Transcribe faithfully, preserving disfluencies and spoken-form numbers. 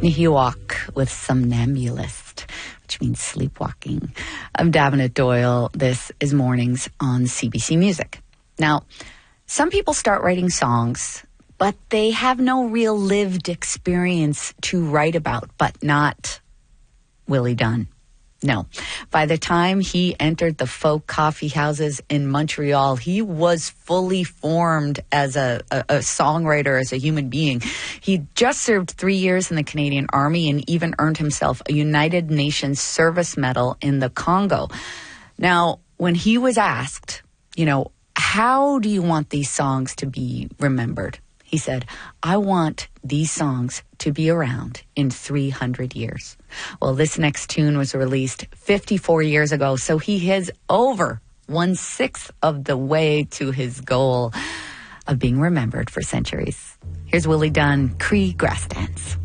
Nihiwak with Somnambulist, which means sleepwalking. I'm Davenant Doyle. This is Mornings on C B C Music. Now, some people start writing songs, but they have no real lived experience to write about, but not Willie Dunn. No. By the time he entered the folk coffee houses in Montreal, he was fully formed as a, a, a songwriter, as a human being. He just served three years in the Canadian Army and even earned himself a United Nations Service Medal in the Congo. Now, when he was asked, you know, how do you want these songs to be remembered? He said, I want these songs to be around in three hundred years. Well, this next tune was released fifty-four years ago, so he is over one-sixth of the way to his goal of being remembered for centuries. Here's Willie Dunn, Cree Grass Dance.